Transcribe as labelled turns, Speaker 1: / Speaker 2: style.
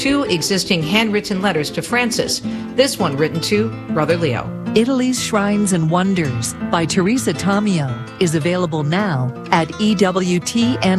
Speaker 1: 2 existing handwritten letters to Francis, this one written to Brother Leo.
Speaker 2: Italy's Shrines and Wonders by Teresa Tomeo is available now at EWTN.